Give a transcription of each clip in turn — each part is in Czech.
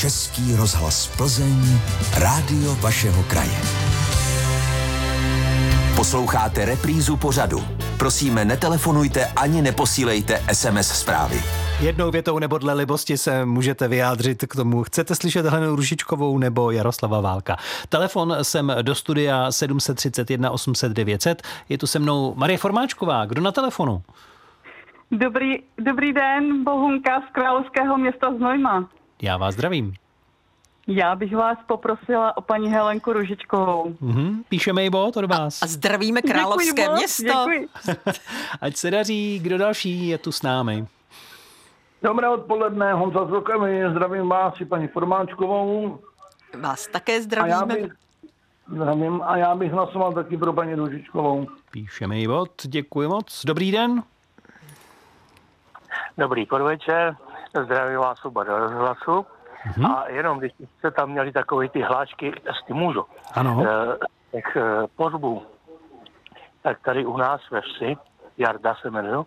Český rozhlas Plzeň, rádio vašeho kraje. Posloucháte reprízu pořadu. Prosíme, netelefonujte ani neposílejte SMS zprávy. Jednou větou nebo dle libosti se můžete vyjádřit k tomu. Chcete slyšet Helenu Růžičkovou nebo Jaroslava Válka? Telefon sem do studia 731 800 900. Je tu se mnou Marie Formáčková. Kdo na telefonu? Dobrý den, Bohunka z Královského Města Znojma. Já vás zdravím. Já bych vás poprosila o paní Helenku Růžičkovou. Píšeme ji bod od vás. A zdravíme Královské Město. Děkuji. Ať se daří, kdo další je tu s námi. Dobré odpoledne, Honza z Vlkovy, zdravím vás i paní Formáčkovou. Vás také zdravíme. A já bych hlasoval taky pro paní Růžičkovou. Píšeme ji bod, děkuji moc. Dobrý den. Dobrý podvečer, zdravím vás oba do rozhlasu. A jenom když jste tam měli takové ty hlášky, jestli můžu, těch pohřbů, tak tady u nás ve vsi, Jarda se jmenuji,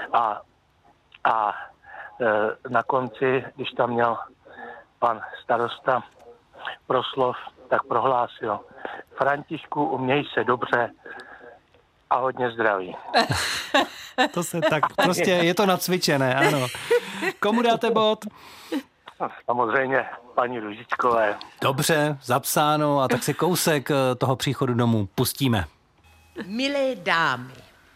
a na konci, když tam měl pan starosta proslov, tak prohlásil: Františku, uměj se dobře a hodně zdraví. To se tak, prostě je to nacvičené, ano. Komu dáte bod? Samozřejmě paní Růžičkové. Dobře, zapsáno, a tak si kousek toho příchodu domů pustíme. Milé dámy,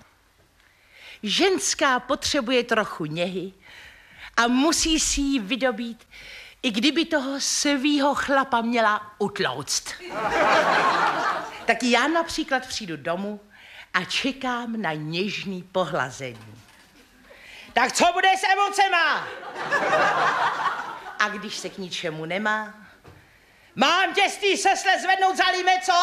ženská potřebuje trochu něhy a musí si ji vydobít, i kdyby toho svýho chlapa měla utlouct. Tak já například přijdu domů a čekám na něžný pohlazení. Tak co bude s emocema? A když se k ničemu nemá, mám tě z té sesle zvednout za líme, co?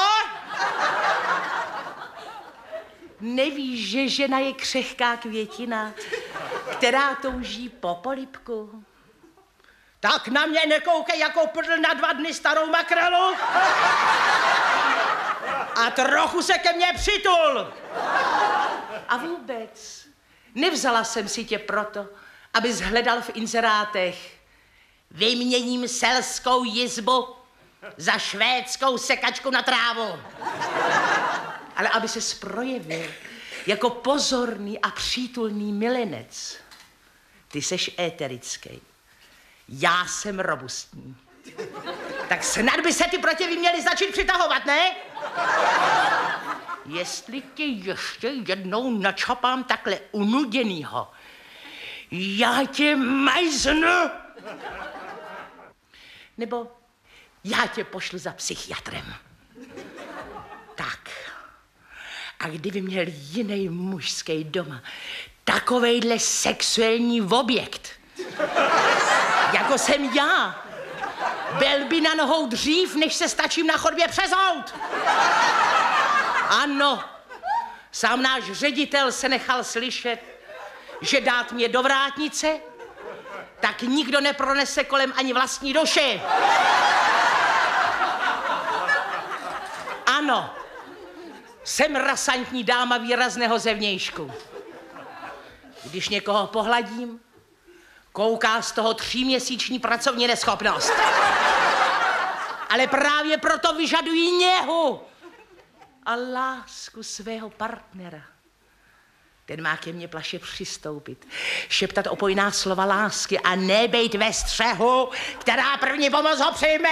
Nevíš, že žena je křehká květina, která touží po polibku? Tak na mě nekoukej jako prdl na 2 dny starou makrelu. A trochu se ke mně přitul. A vůbec, nevzala jsem si tě proto, abys hledal v inzerátech: vyměním selskou jizbu za švédskou sekačku na trávu. Ale aby ses projevil jako pozorný a přítulný milenec. Ty seš éterický, já jsem robustní. Tak snad by se ty protivy měly začít přitahovat, ne? Jestli tě ještě jednou načapám takhle unuděnýho, já tě majznu. Nebo já tě pošlu za psychiatrem. Tak. A kdyby měl jiný mužský doma takovejhle sexuální objekt, jako jsem já, byl by na nohou dřív, než se stačím na chodbě přezout. Ano, sám náš ředitel se nechal slyšet, že dát mě do vrátnice, tak nikdo nepronese kolem ani vlastní duši. Ano, jsem rasantní dáma výrazného zevnějšku. Když někoho pohladím, kouká z toho 3měsíční pracovní neschopnost. Ale právě proto vyžadují něhu a lásku svého partnera. Ten má ke mně plaše přistoupit, šeptat opojná slova lásky a nebejt ve střehu, která první pomoc ho přijme.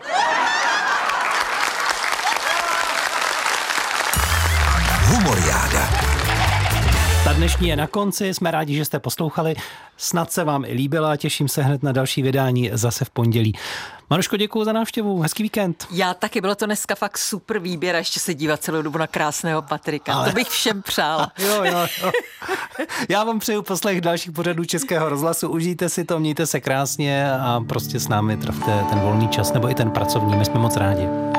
Humoriáda. Ta dnešní je na konci, jsme rádi, že jste poslouchali. Snad se vám i líbila, těším se hned na další vydání zase v pondělí. Maruško, děkuju za návštěvu, hezký víkend. Já taky, bylo to dneska fakt super výběr a ještě se dívat celou dobu na krásného Patrika. To bych všem přála. Jo. Já vám přeju poslech dalších pořadů Českého rozhlasu, užijte si to, mějte se krásně a prostě s námi trávte ten volný čas nebo i ten pracovní, my jsme moc rádi.